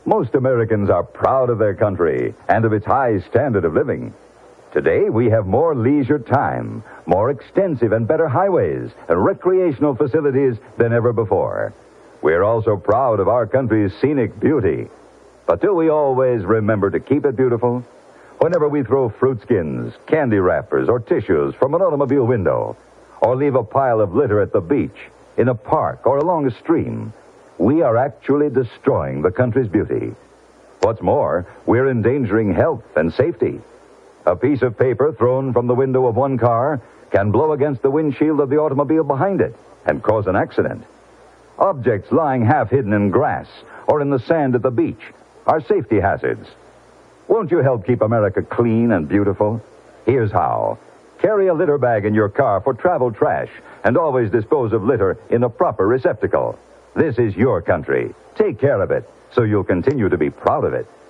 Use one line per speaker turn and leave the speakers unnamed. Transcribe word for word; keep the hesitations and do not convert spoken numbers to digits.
Most Americans are proud of their country and of its high standard of living. Today, we have more leisure time, more extensive and better highways and recreational facilities than ever before. We're also proud of our country's scenic beauty. But do we always remember to keep it beautiful? Whenever we throw fruit skins, candy wrappers, or tissues from an automobile window, or leave a pile of litter at the beach, in a park, or along a stream, we are actually destroying the country's beauty. What's more, we're endangering health and safety. A piece of paper thrown from the window of one car can blow against the windshield of the automobile behind it and cause an accident. Objects lying half hidden in grass or in the sand at the beach are safety hazards. Won't you help keep America clean and beautiful? Here's how. Carry a litter bag in your car for travel trash and always dispose of litter in a proper receptacle. This is your country. Take care of it so you'll continue to be proud of it.